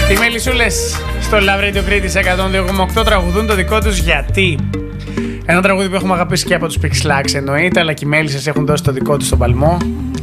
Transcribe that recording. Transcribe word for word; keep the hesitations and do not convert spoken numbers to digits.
Οι Μελισσούλες στο Love Radio Κρήτης εκατόν δύο κόμμα οκτώ τραγουδούν το δικό τους γιατί. Ένα τραγούδι που έχουμε αγαπήσει και από τους Pixlax εννοείται, αλλά και οι Μέλισσες έχουν δώσει το δικό τους στον παλμό.